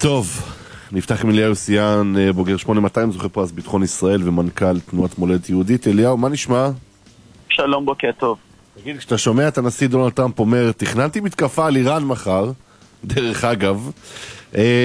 טוב, נפתח עם אליהו סיאן, בוגר 8200, זוכה פרס ביטחון ישראל ומנכ"ל תנועת מולדת יהודית. אליהו, מה נשמע? שלום, בוקר טוב. תגיד, כשאתה שומע את הנשיא דונלד טראמפ אומר, תכננתי מתקפה על איראן מחר, דרך אגב,